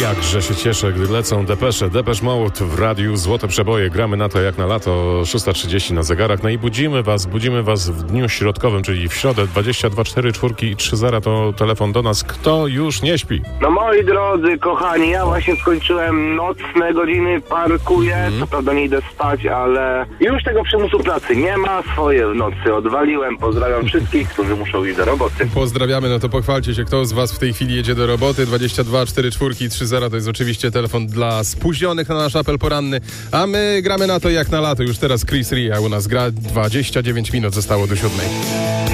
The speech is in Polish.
Jakże się cieszę, gdy lecą depesze. Depeche Mode w radiu Złote Przeboje. Gramy na to jak na lato, 6:30 na zegarach. No i budzimy was w dniu środkowym, czyli w środę 22 4 4 i 30 to telefon do nas. Kto już nie śpi? No moi drodzy, kochani, ja właśnie skończyłem nocne godziny, parkuję, co prawda nie idę spać, ale już tego przymusu pracy nie ma, swoje w nocy odwaliłem, pozdrawiam wszystkich, którzy muszą iść do roboty. Pozdrawiamy, no to pochwalcie się, kto z was w tej chwili jedzie do roboty. 22 4 4 i 30 to jest oczywiście telefon dla spóźnionych na nasz apel poranny, a my gramy na to jak na lato. Już teraz Chris Ria u nas gra, 29 minut zostało do 7.